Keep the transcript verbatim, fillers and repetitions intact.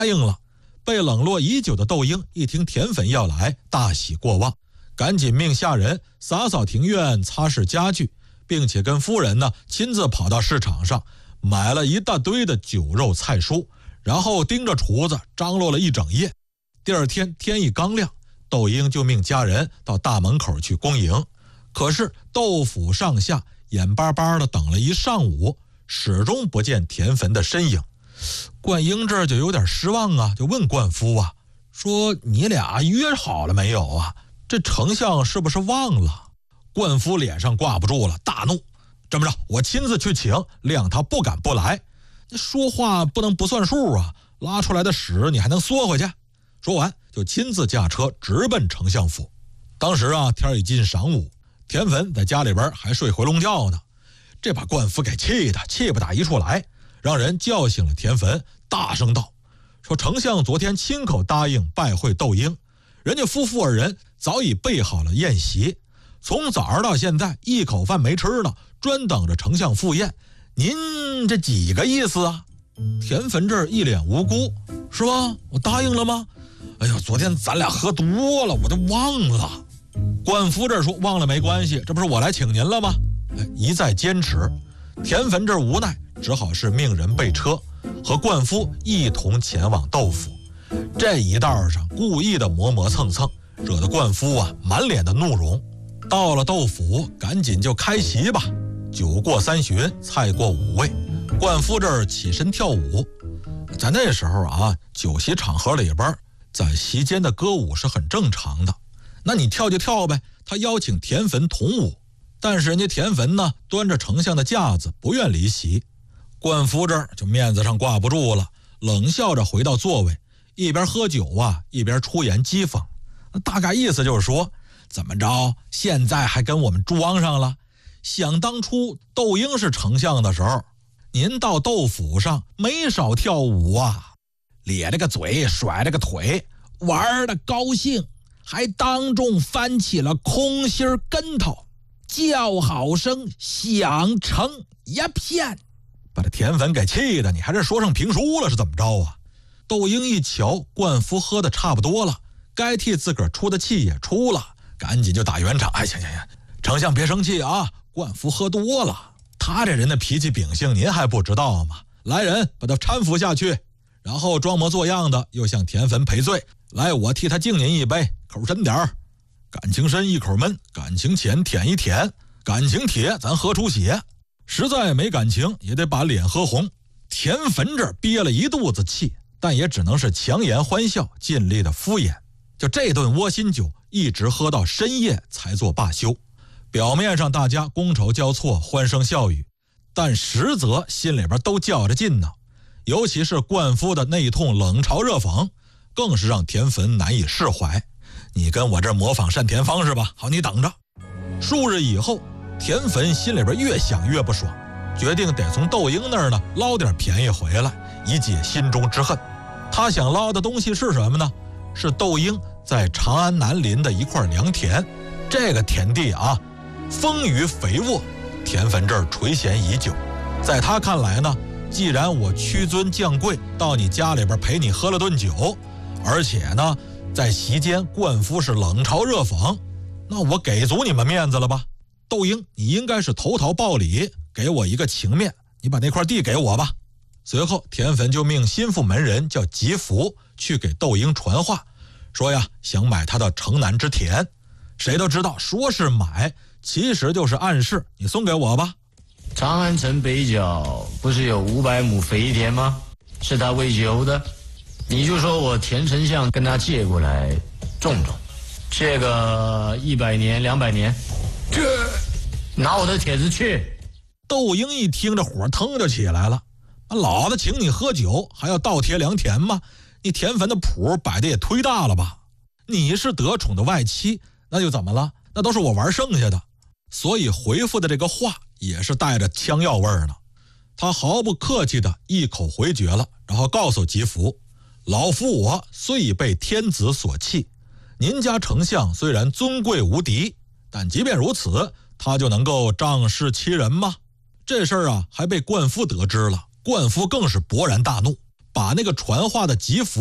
应了。被冷落已久的窦婴一听田汾要来，大喜过望，赶紧命下人洒扫庭院，擦拭家具，并且跟夫人呢亲自跑到市场上买了一大堆的酒肉菜蔬，然后盯着厨子张罗了一整夜。第二天天一刚亮，窦婴就命家人到大门口去恭迎。可是窦府上下眼巴巴的等了一上午，始终不见田汾的身影。冠英这儿就有点失望啊，就问冠夫啊，说你俩约好了没有啊？这丞相是不是忘了？冠夫脸上挂不住了，大怒，这么着，我亲自去请，谅他不敢不来。你说话不能不算数啊，拉出来的屎你还能缩回去？说完就亲自驾车直奔丞相府。当时啊，天已近晌午，田汾在家里边还睡回笼觉呢，这把冠夫给气的气不打一处来，让人叫醒了田汾，大声道，说丞相昨天亲口答应拜会窦婴，人家夫妇二人早已备好了宴席，从早上到现在一口饭没吃呢，专等着丞相赴宴，您这几个意思啊？田汾这儿一脸无辜，是吧？我答应了吗？哎呦，昨天咱俩喝多了，我都忘了。冠夫这儿说忘了没关系，这不是我来请您了吗？哎，一再坚持，田汾这儿无奈，只好是命人备车，和冠夫一同前往窦府。这一道上故意的磨磨蹭蹭，惹得冠夫啊满脸的怒容。到了窦府，赶紧就开席吧。酒过三巡，菜过五味，冠夫这儿起身跳舞。在那时候啊，酒席场合里边，在席间的歌舞是很正常的。那你跳就跳呗，他邀请田汾同舞，但是人家田汾呢，端着丞相的架子，不愿离席。冠夫这儿就面子上挂不住了，冷笑着回到座位，一边喝酒啊，一边出言讥讽。大概意思就是说，怎么着，现在还跟我们装上了？想当初窦婴是丞相的时候，您到窦府上没少跳舞啊，咧着个嘴，甩着个腿，玩的高兴，还当众翻起了空心跟头，叫好声响成一片，把这田汾给气的，你还是说上评书了是怎么着啊？窦婴一瞧冠夫喝的差不多了，该替自个儿出的气也出了，赶紧就打圆场，哎，行行行，丞相别生气啊，冠夫喝多了，他这人的脾气秉性您还不知道吗？来人，把他搀扶下去。然后装模作样的又向田汾赔罪，来，我替他敬您一杯，口深点儿，感情深一口闷，感情浅舔一舔，感情铁咱喝出血，实在没感情也得把脸喝红。田汾这憋了一肚子气，但也只能是强颜欢笑，尽力的敷衍。就这顿窝心酒一直喝到深夜才做罢休。表面上大家觥筹交错，欢声笑语，但实则心里边都较着劲呢。尤其是冠夫的那一通冷嘲热讽，更是让田汾难以释怀。你跟我这模仿单田芳是吧？好，你等着。数日以后，田汾心里边越想越不爽，决定得从窦婴那儿呢捞点便宜回来，以解心中之恨。他想捞的东西是什么呢？是窦婴在长安南临的一块良田。这个田地啊，丰腴肥沃，田汾这儿垂涎已久。在他看来呢，既然我屈尊降贵到你家里边陪你喝了顿酒，而且呢在席间冠夫是冷嘲热讽，那我给足你们面子了吧？窦婴，你应该是投桃报李，给我一个情面，你把那块地给我吧。随后田汾就命心腹门人叫吉福去给窦婴传话，说呀想买他的城南之田。谁都知道说是买，其实就是暗示你送给我吧。 长安城北角不是有五百亩肥田吗？是他喂酒的，你就说我田丞相跟他借过来种种，借个一百年两百年，这拿我的帖子去。 窦婴一听这火腾就起来了，老子请你喝酒还要倒贴良田吗？你田汾的谱摆的也忒大了吧？你是得宠的外戚，那就怎么了？那都是我玩剩下的。所以回复的这个话也是带着枪药味儿呢。他毫不客气的一口回绝了，然后告诉吉福，老夫我虽已被天子所弃，您家丞相虽然尊贵无敌，但即便如此，他就能够仗势欺人吗？这事儿啊还被冠夫得知了，冠夫更是勃然大怒， 把那个传话的吉福